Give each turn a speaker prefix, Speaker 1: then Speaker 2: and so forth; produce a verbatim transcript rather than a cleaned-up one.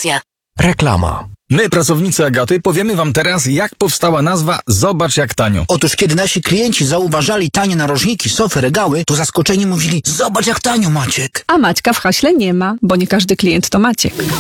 Speaker 1: promocja.
Speaker 2: Reklama.
Speaker 3: My, pracownicy Agaty, powiemy wam teraz, jak powstała nazwa Zobacz jak tanio.
Speaker 4: Otóż kiedy nasi klienci zauważali tanie narożniki, sofy, regały, to zaskoczeni mówili: zobacz jak tanio, Maciek.
Speaker 5: A Maćka w haśle nie ma, bo nie każdy klient to Maciek.